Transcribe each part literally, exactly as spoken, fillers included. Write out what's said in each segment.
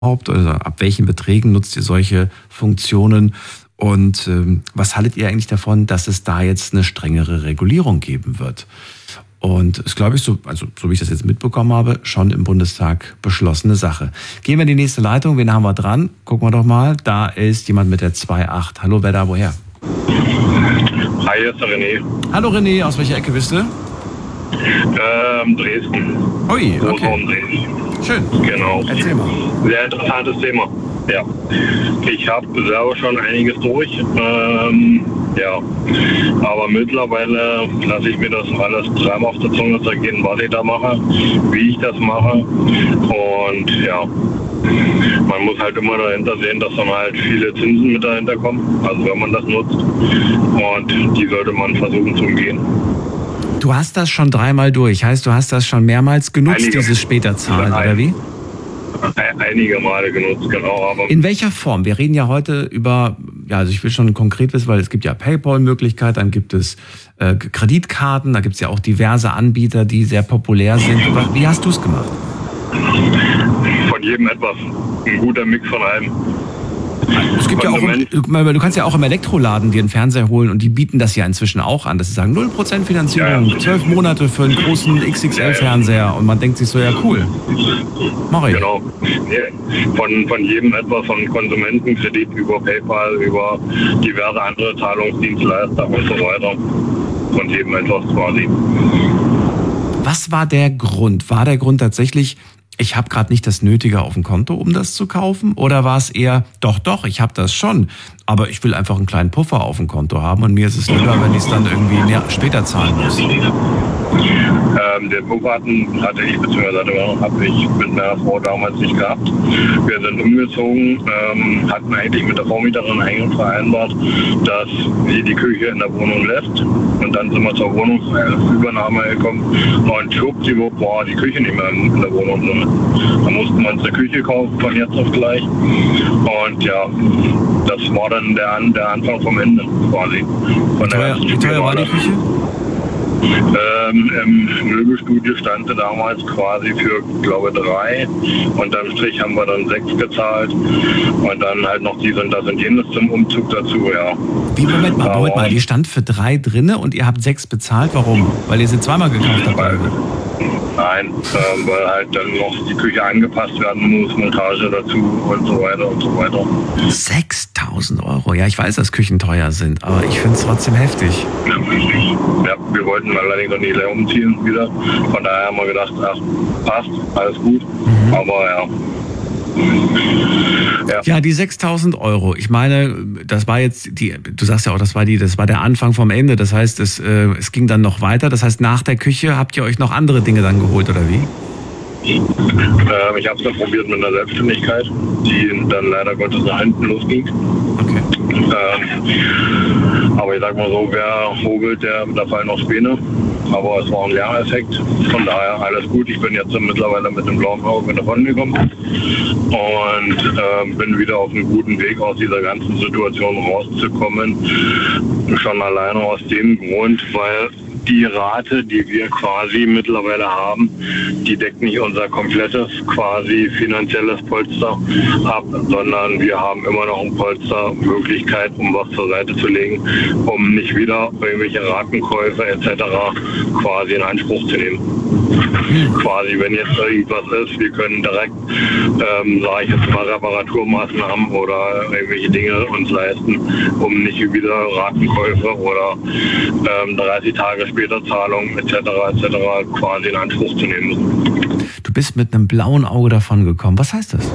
oder ab welchen Beträgen nutzt ihr solche Funktionen? Und ähm, was haltet ihr eigentlich davon, dass es da jetzt eine strengere Regulierung geben wird? Und ist, glaube ich, so, also so wie ich das jetzt mitbekommen habe, schon im Bundestag beschlossene Sache. Gehen wir in die nächste Leitung. Wen haben wir dran? Gucken wir doch mal. Da ist jemand mit der zwei acht. Hallo, wer da, woher? Hi, hier ist der René. Hallo René, aus welcher Ecke bist du? Ähm, Dresden. Ui, okay. Großraum Dresden. Schön. Genau. Erzähl mal. Sehr interessantes Thema. Ja. Ich habe selber schon einiges durch. Ähm, ja. Aber mittlerweile lasse ich mir das alles dreimal auf der Zunge zergehen, was ich da mache, wie ich das mache. Und ja. Man muss halt immer dahinter sehen, dass dann halt viele Zinsen mit dahinter kommen. Also wenn man das nutzt. Und die sollte man versuchen zu umgehen. Du hast das schon dreimal durch. Heißt, du hast das schon mehrmals genutzt, Einige, dieses Späterzahlen, oder wie? Einige Male genutzt, genau. Aber in welcher Form? Wir reden ja heute über, ja, also ich will schon konkret wissen, weil es gibt ja PayPal-Möglichkeit, dann gibt es äh, Kreditkarten, da gibt es ja auch diverse Anbieter, die sehr populär sind. Wie hast du es gemacht? Von jedem etwas. Ein guter Mix von allem. Es gibt ja auch, du kannst ja auch im Elektroladen dir einen Fernseher holen und die bieten das ja inzwischen auch an, dass sie sagen null Prozent Finanzierung, ja, ja. zwölf Monate für einen großen X X L-Fernseher und man denkt sich so, ja cool, mach ich. Genau. Von, von jedem etwas, von Konsumentenkredit über PayPal, über diverse andere Zahlungsdienstleister und so weiter. Von jedem etwas quasi. Was war der Grund? War der Grund tatsächlich, ich habe gerade nicht das Nötige auf dem Konto, um das zu kaufen? Oder war es eher, doch, doch, ich habe das schon, aber ich will einfach einen kleinen Puffer auf dem Konto haben und mir ist es lieber, wenn ich es dann irgendwie mehr, später zahlen muss? Ähm, den Puffer hatten, hatte ich, beziehungsweise habe ich mit meiner Frau damals nicht gehabt. Wir sind umgezogen, ähm, hatten eigentlich mit der Vormieterin eigentlich vereinbart, dass sie die Küche in der Wohnung lässt. Und dann sind wir zur Wohnungsübernahme gekommen und schwuppdiwupp war die Küche nicht mehr in der Wohnung drin. Da mussten wir uns eine Küche kaufen von jetzt auf gleich. Und ja, das war dann der, der Anfang vom Ende quasi. Von wie teuer, wie teuer war die Küche? Ähm, Im Möbelstudio stand sie damals quasi für, glaube drei. Unterm Strich haben wir dann sechs gezahlt. Und dann halt noch dies und das und jenes zum Umzug dazu, ja. Wie, Moment mal, Moment mal, die stand für drei drinne und ihr habt sechs bezahlt. Warum? Weil ihr sie zweimal gekauft habt? Weil, nein, ähm, weil halt dann noch die Küche angepasst werden muss, Montage dazu und so weiter und so weiter. sechstausend Euro. Ja, ich weiß, dass Küchen teuer sind, aber ich finde es trotzdem heftig. Ja, wir wollten allerdings noch nie leer umziehen wieder. Von daher haben wir gedacht, ach, passt, alles gut. Mhm. Aber ja. Ja. ja, die sechstausend Euro. Ich meine, das war jetzt die, du sagst ja auch, das war die, das war der Anfang vom Ende. Das heißt, es, äh, es ging dann noch weiter. Das heißt, nach der Küche habt ihr euch noch andere Dinge dann geholt, oder wie? Ähm, ich habe es dann probiert mit einer Selbstständigkeit, die dann leider Gottes nach hinten losging. Okay. Ähm, aber ich sag mal so, wer hobelt, der, da fallen noch Späne. Aber es war ein Lerneffekt. Von daher alles gut. Ich bin jetzt mittlerweile mit dem blauen Auge davon gekommen und ähm, bin wieder auf einem guten Weg, aus dieser ganzen Situation rauszukommen. Schon alleine aus dem Grund, weil die Rate, die wir quasi mittlerweile haben, die deckt nicht unser komplettes quasi finanzielles Polster ab, sondern wir haben immer noch ein Polster, Möglichkeit, um was zur Seite zu legen, um nicht wieder irgendwelche Ratenkäufe et cetera quasi in Anspruch zu nehmen. Quasi, wenn jetzt irgendwas ist, wir können direkt, ähm, sage ich jetzt mal, Reparaturmaßnahmen oder irgendwelche Dinge uns leisten, um nicht wieder Ratenkäufe oder ähm, dreißig Tage später Zahlungen et cetera et cetera quasi in Anspruch zu nehmen. Du bist mit einem blauen Auge davon gekommen. Was heißt das?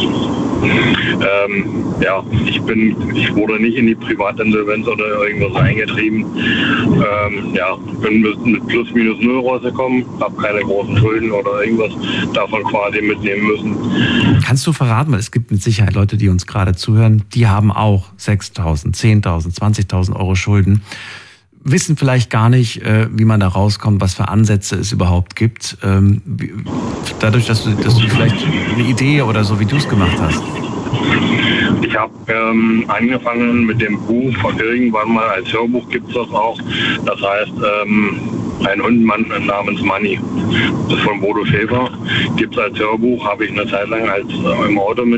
Ähm, ja, ich bin, ich wurde nicht in die Privatinsolvenz oder irgendwas eingetrieben. Ähm, ja, bin mit plus minus null rausgekommen, habe keine großen Schulden oder irgendwas davon quasi mitnehmen müssen. Kannst du verraten, weil es gibt mit Sicherheit Leute, die uns gerade zuhören, die haben auch sechstausend, zehntausend, zwanzigtausend Euro Schulden, wissen vielleicht gar nicht, wie man da rauskommt, was für Ansätze es überhaupt gibt. Dadurch, dass du, dass du vielleicht eine Idee oder so, wie du es gemacht hast. Ich habe ähm, angefangen mit dem Buch von irgendwann mal, als Hörbuch gibt es das auch. Das heißt, ähm, ein Hund namens Manni. Das ist von Bodo Schäfer. Gibt es als Hörbuch, habe ich eine Zeit lang als, äh, im Auto mit